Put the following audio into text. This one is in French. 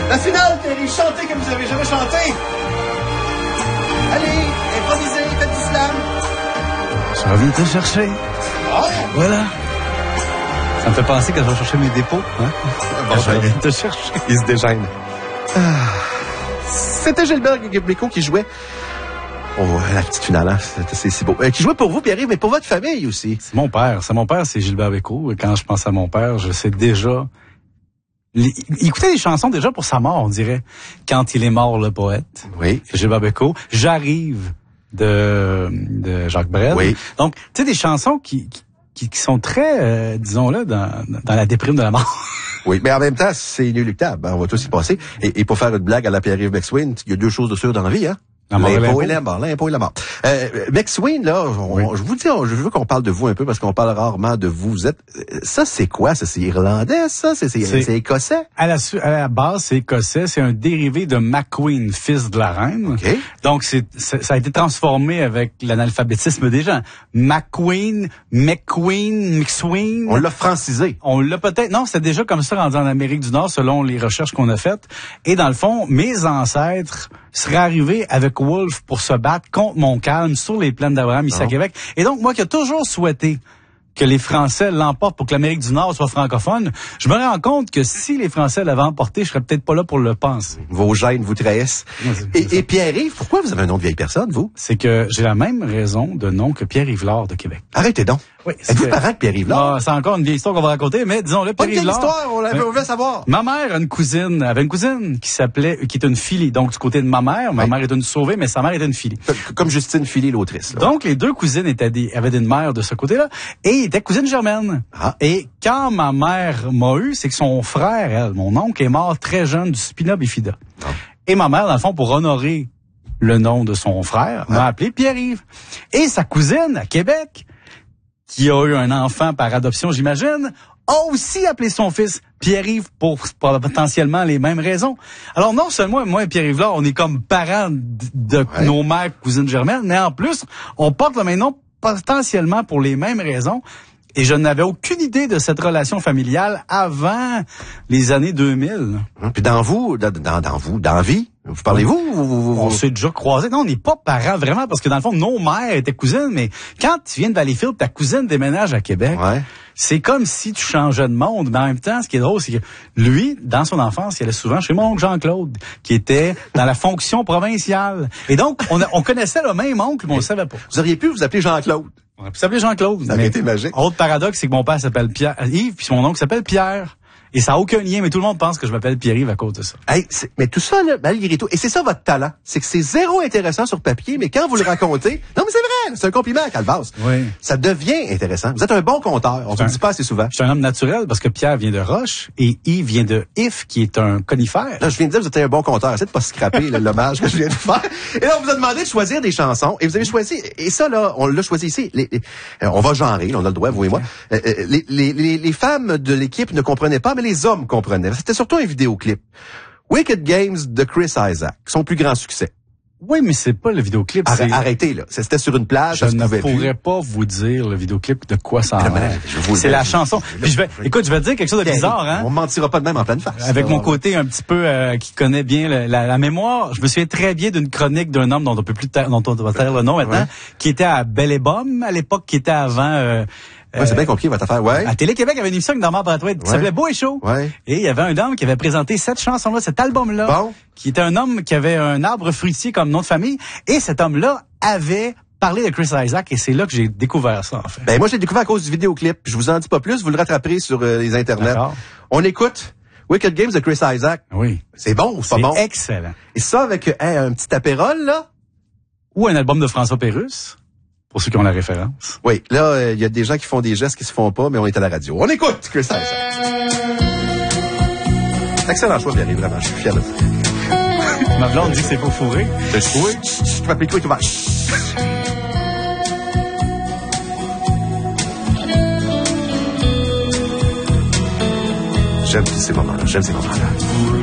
La finale, Thierry, chantez comme vous avez jamais chanté. Allez, improvisez, faites du slam. Je reviens te chercher. Ah. Voilà. Ça me fait penser quand je vais chercher mes dépôts. Hein? Bon, je reviens te chercher. Il se dégêne. C'était Gilbert Bécaud qui jouait. Oh, la petite finale, hein? C'est si beau. Qui jouait pour vous, Pierre-Yves, mais pour votre famille aussi. C'est mon père, c'est Gilbert Bécaud. Et quand je pense à mon père, je sais déjà... Il écoutait des chansons déjà pour sa mort, on dirait. Quand il est mort, le poète. Oui. Gilbert Bécaud. J'arrive de Jacques Brel. Oui. Donc, tu sais, des chansons qui sont très, disons-le, dans la déprime de la mort. Oui, mais en même temps, c'est inéluctable. Hein? On va tous y passer. Et pour faire une blague à la Pierre-Yves McSween, il y a deux choses de sûres dans la vie, hein? L'impôt et la mort. L'impôt et la mort. McSween, là, je vous dis, je veux qu'on parle de vous un peu parce qu'on parle rarement de vous. Vous êtes, ça, c'est quoi? Ça, c'est irlandais, ça? C'est écossais? À la base, c'est écossais. C'est un dérivé de McQueen, fils de la reine. Okay. Donc, ça a été transformé avec l'analphabétisme des gens. McQueen. On l'a francisé. On l'a peut-être, non, c'est déjà comme ça rendu en Amérique du Nord selon les recherches qu'on a faites. Et dans le fond, mes ancêtres seraient arrivés avec Wolfe pour se battre contre Montcalm sur les plaines d'Abraham ici à Québec. Et donc, moi qui ai toujours souhaité que les Français l'emportent pour que l'Amérique du Nord soit francophone, je me rends compte que si les Français l'avaient emporté, je serais peut-être pas là pour le penser. Vos gènes vous trahissent. Et Pierre-Yves, pourquoi vous avez un nom de vieille personne, vous? C'est que j'ai la même raison de nom que Pierre-Yves Lard de Québec. Arrêtez donc. Oui, êtes-vous parent de Pierre-Yves Lard? Ah, c'est encore une vieille histoire qu'on va raconter, mais disons-le, Pierre-Yves Lard. Pas une vieille histoire, on veut savoir. Ma mère avait une cousine qui est une Philly. Donc, du côté de ma mère est une sauvée, mais sa mère était une Philly. Comme Justine Philly, l'autrice. Là. Donc, les deux cousines avaient une mère de ce côté-là, et étaient cousines germaines. Ah. Et quand ma mère m'a eu, c'est que son frère, mon oncle, est mort très jeune du spina bifida. Ah. Et ma mère, dans le fond, pour honorer le nom de son frère, m'a appelé Pierre-Yves. Et sa cousine, à Québec, qui a eu un enfant par adoption, j'imagine, a aussi appelé son fils Pierre-Yves pour potentiellement les mêmes raisons. Alors non seulement moi et Pierre-Yves là, on est comme parents de nos mères cousines germaines, mais en plus, on porte le même nom potentiellement pour les mêmes raisons. Et je n'avais aucune idée de cette relation familiale avant les années 2000. Puis dans la vie, vous parlez-vous? On s'est déjà croisés. Non, on n'est pas parents vraiment, parce que dans le fond, nos mères étaient cousines, mais quand tu viens de Valleyfield, ta cousine déménage à Québec, c'est comme si tu changeais de monde. Mais en même temps, ce qui est drôle, c'est que lui, dans son enfance, il allait souvent chez mon oncle Jean-Claude, qui était dans la fonction provinciale. Et donc, on connaissait le même oncle, mais on ne savait pas. Vous auriez pu vous appeler Jean-Claude. On aurait pu s'appeler Jean-Claude. Ça aurait été magique. Autre paradoxe, c'est que mon père s'appelle Yves, puis mon oncle s'appelle Pierre. Et ça n'a aucun lien, mais tout le monde pense que je m'appelle Pierre-Yves à cause de ça. Hey, mais tout ça, là, malgré tout, et c'est ça votre talent, c'est que c'est zéro intéressant sur papier, mais quand vous le racontez, non mais c'est vrai, c'est un compliment à Calvas. Oui. Ça devient intéressant. Vous êtes un bon conteur, on ne le dit pas assez souvent. Je suis un homme naturel parce que Pierre vient de Roche et Yves vient de If, qui est un conifère. Là, je viens de dire que vous êtes un bon conteur. Essayez de pas scraper l'hommage que je viens de faire. Et là, on vous a demandé de choisir des chansons, et vous avez choisi, et ça là, on l'a choisi ici. On va genrer, là, on a le droit, vous et moi. Les femmes de l'équipe ne comprenaient pas, mais les hommes comprenaient. C'était surtout un vidéoclip. Wicked Games de Chris Isaak, son plus grand succès. Oui, mais c'est pas le vidéoclip. Arrêtez, là. C'était sur une plage. Je ne pourrais pas vous dire le vidéoclip de quoi ça a l'air. C'est la chanson. Puis je vais te dire quelque chose de bizarre, hein. On mentira pas de même en pleine face. Avec mon côté un petit peu, qui connaît bien la mémoire, je me souviens très bien d'une chronique d'un homme dont on peut plus dont on va taire le nom maintenant, qui était à Belle et Bomme, à l'époque, qui était avant, c'est bien compliqué votre affaire, À Télé-Québec, il y avait une émission avec Normand Brathwaite qui s'appelait Beau et Chaud. Et il y avait un homme qui avait présenté cette chanson-là, cet album-là, qui était un homme qui avait un arbre fruitier comme nom de famille. Et cet homme-là avait parlé de Chris Isaak, et c'est là que j'ai découvert ça, en fait. Ben, moi, je l'ai découvert à cause du vidéoclip. Je vous en dis pas plus, vous le rattraperez sur les internets. On écoute Wicked Games de Chris Isaak. Oui. C'est bon ou c'est pas bon? C'est excellent. Et ça avec un petit apérol, là? Ou un album de François Pérusse. Pour ceux qui ont la référence. Oui, là, il y a des gens qui font des gestes qui se font pas, mais on est à la radio. On écoute Chris Isaak. Excellent choix, Pierre, vraiment, je suis fier de ça. Ma blonde dit que c'est pas fourré. Oui, tu m'appelles toi et tout va. J'aime ces moments-là,